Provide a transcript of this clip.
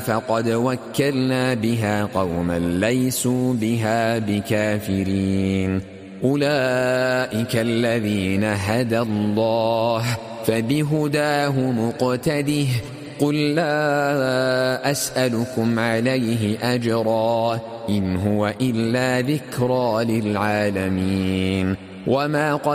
فقد وكلنا بها قوما ليسوا بها بكافرين أولئك الذين هدى الله فبهداه مقتده قل لا أسألكم عليه أجرا إن هو إلا ذكرى للعالمين وما